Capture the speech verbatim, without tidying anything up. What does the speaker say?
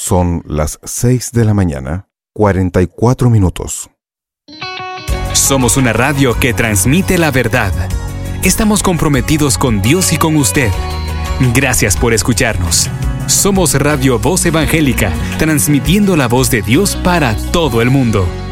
Son las seis de la mañana, cuarenta y cuatro minutos. Somos una radio que transmite la verdad. Estamos comprometidos con Dios y con usted. Gracias por escucharnos. Somos Radio Voz Evangélica, transmitiendo la voz de Dios para todo el mundo.